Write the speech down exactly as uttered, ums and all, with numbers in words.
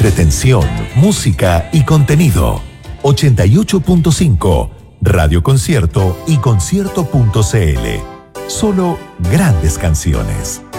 Entretención, música y contenido. ochenta y ocho punto cinco, Radio Concierto y concierto punto c l. Solo grandes canciones.